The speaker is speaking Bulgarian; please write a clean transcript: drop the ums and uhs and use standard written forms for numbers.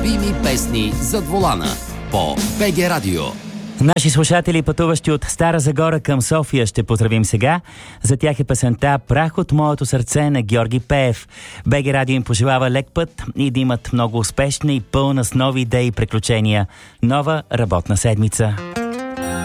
любими песни зад волана по БГ Радио. Наши слушатели, пътуващи от Стара Загора към София, ще поздравим сега. За тях е песента "Прах от моето сърце" на Георги Пеев. БГ Радио им пожелава лек път и да имат много успешна и пълна с нови идеи и приключения нова работна седмица.